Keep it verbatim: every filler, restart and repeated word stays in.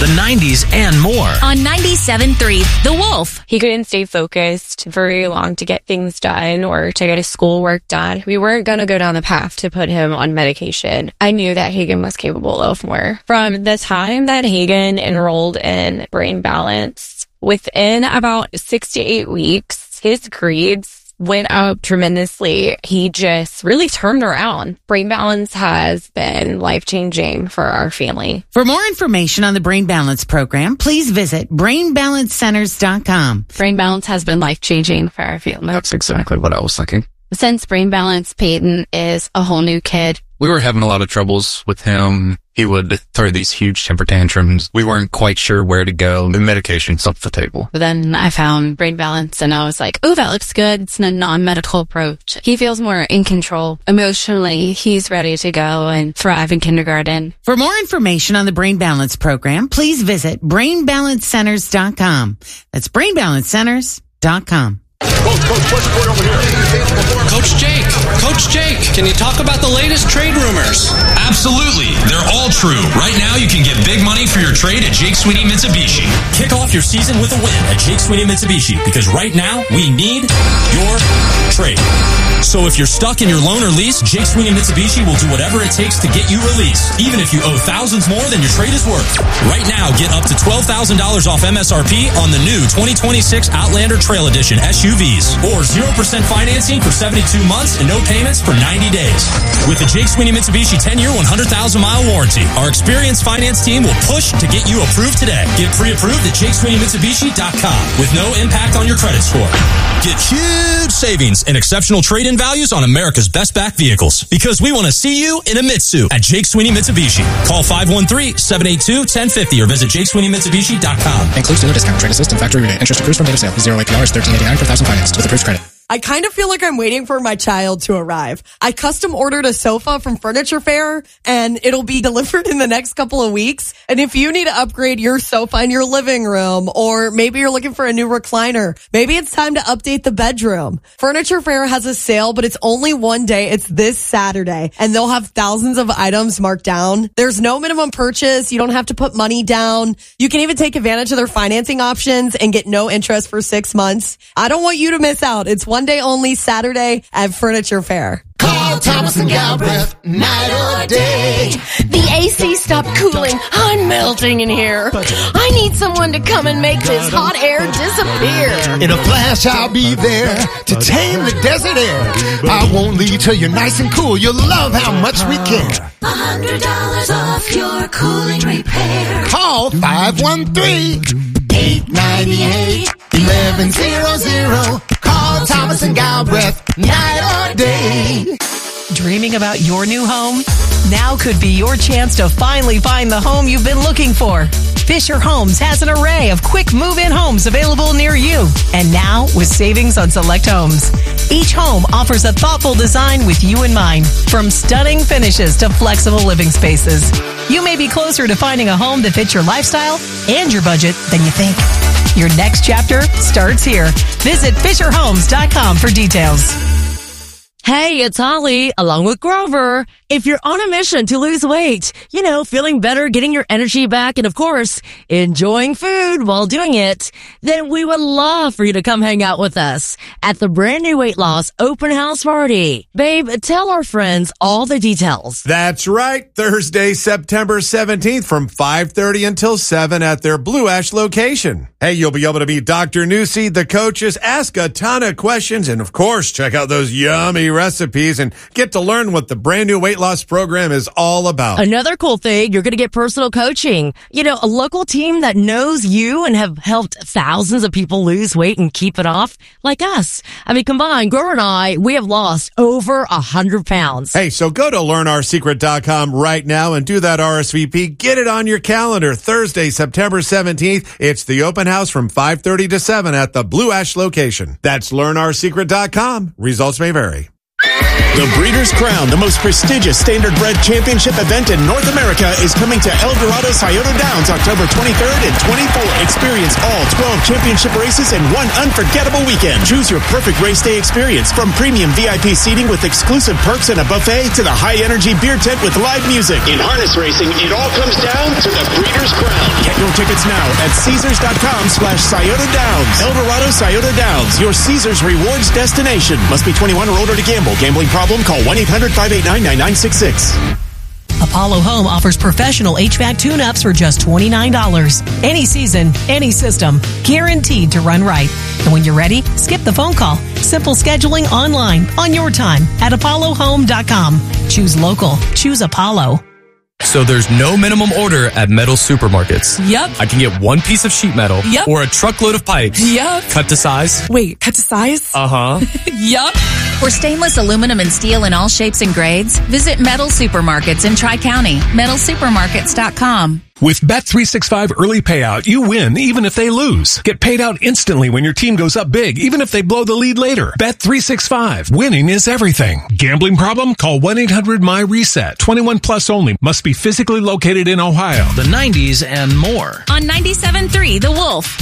the nineties, and more. On ninety-seven point three, The Wolf. He couldn't stay focused very long to get things done or to get his schoolwork done. We weren't going to go down the path to put him on medication. I knew that Hagen was capable of more. From the time that Hagen enrolled in Brain Balance, within about six to eight weeks, his grades went up tremendously. He just really turned around. Brain Balance has been life-changing for our family. For more information on the Brain Balance program, please visit brain balance centers dot com. Brain Balance has been life-changing for our family. That's exactly what I was thinking. Since Brain Balance, Peyton is a whole new kid. We were having a lot of troubles with him. He would throw these huge temper tantrums. We weren't quite sure where to go. The medication's off the table. But then I found Brain Balance and I was like, oh, that looks good. It's a non-medical approach. He feels more in control. Emotionally, he's ready to go and thrive in kindergarten. For more information on the Brain Balance program, please visit brain balance centers dot com. That's brain balance centers dot com. Coach, Coach, what's going over here? Coach Jake, Coach Jake, can you talk about the latest trade rumors? Absolutely. They're all true. Right now, you can get big money for your trade at Jake Sweeney Mitsubishi. Kick off your season with a win at Jake Sweeney Mitsubishi, because right now, we need your trade. So if you're stuck in your loan or lease, Jake Sweeney Mitsubishi will do whatever it takes to get you released, even if you owe thousands more than your trade is worth. Right now, get up to twelve thousand dollars off M S R P on the new twenty twenty-six Outlander Trail Edition S U Vs, or zero percent financing for seventy-two months and no payments for ninety days. With the Jake Sweeney Mitsubishi ten-year, one hundred thousand mile warranty, our experienced finance team will push to get you approved today. Get pre-approved at jake sweeney mitsubishi dot com with no impact on your credit score. Get huge savings and exceptional trade-in values on America's best back vehicles, because we want to see you in a Mitsu at Jake Sweeney Mitsubishi. Call five one three, seven eight two, one zero five zero or visit jake sweeney mitsubishi dot com. Includes dealer discount, trade assist, and factory rebate. Interest accrues from date of sale. Zero A P R is thirteen eighty-nine per thousand financed with approved credit. I kind of feel like I'm waiting for my child to arrive. I custom ordered a sofa from Furniture Fair, and it'll be delivered in the next couple of weeks. And if you need to upgrade your sofa in your living room, or maybe you're looking for a new recliner, maybe it's time to update the bedroom. Furniture Fair has a sale, but it's only one day. It's this Saturday, and they'll have thousands of items marked down. There's no minimum purchase. You don't have to put money down. You can even take advantage of their financing options and get no interest for six months. I don't want you to miss out. It's one day only, Saturday at Furniture Fair. Call Thomas and Galbraith, night or day. The A C stopped cooling. I'm melting in here. I need someone to come and make this hot air disappear. In a flash, I'll be there to tame the desert air. I won't leave till you're nice and cool. You'll love how much we care. A hundred dollars off your cooling repair. Call five one three, eight nine eight, one one zero zero. Call Thomas and Galbraith, night or day. Dreaming about your new home? Now could be your chance to finally find the home you've been looking for. Fisher Homes has an array of quick move-in homes available near you. And now with savings on select homes. Each home offers a thoughtful design with you in mind. From stunning finishes to flexible living spaces. You may be closer to finding a home that fits your lifestyle and your budget than you think. Your next chapter starts here. Visit fisher homes dot com for details. Hey, it's Holly, along with Grover. If you're on a mission to lose weight, you know, feeling better, getting your energy back, and of course, enjoying food while doing it, then we would love for you to come hang out with us at the brand new Weight Loss Open House Party. Babe, tell our friends all the details. That's right. Thursday, September seventeenth from five thirty until seven at their Blue Ash location. Hey, you'll be able to meet Doctor Newsy, the coaches, ask a ton of questions, and of course, check out those yummy recipes and get to learn what the brand new weight loss program is all about. Another cool thing, you're going to get personal coaching. You know, a local team that knows you and have helped thousands of people lose weight and keep it off, like us. I mean, combined, Grover and I, we have lost over a hundred pounds. Hey, so go to learn our secret dot com right now and do that R S V P. Get it on your calendar. Thursday, September seventeenth. It's the open house from five thirty to seven at the Blue Ash location. That's learn our secret dot com. Results may vary. The Breeders' Crown, the most prestigious standardbred championship event in North America, is coming to El Dorado Scioto Downs October twenty-third and twenty-fourth. Experience all twelve championship races in one unforgettable weekend. Choose your perfect race day experience, from premium V I P seating with exclusive perks and a buffet to the high-energy beer tent with live music. In harness racing, it all comes down to the Breeders' Crown. Get your tickets now at Caesars.com slash Scioto Downs. El Dorado Scioto Downs, your Caesars Rewards destination. Must be twenty-one or older to gamble. Gambling problem? Call one eight hundred five eight nine nine nine six six. Apollo Home offers professional H V A C tune-ups for just twenty-nine dollars. Any season, any system, guaranteed to run right. And when you're ready, skip the phone call. Simple scheduling online, on your time, at apollo home dot com. Choose local. Choose Apollo. So there's no minimum order at metal supermarkets. Yep. I can get one piece of sheet metal. Yep. Or a truckload of pipes. Yep. Cut to size. Wait, cut to size? Uh-huh. Yup. For stainless, aluminum, and steel in all shapes and grades, visit Metal Supermarkets in Tri-County. metal supermarkets dot com. With Bet three sixty-five Early Payout, you win even if they lose. Get paid out instantly when your team goes up big, even if they blow the lead later. Bet three sixty-five. Winning is everything. Gambling problem? Call one eight hundred M Y reset. twenty-one plus only. Must be physically located in Ohio. The nineties and more. On ninety-seven point three The Wolf.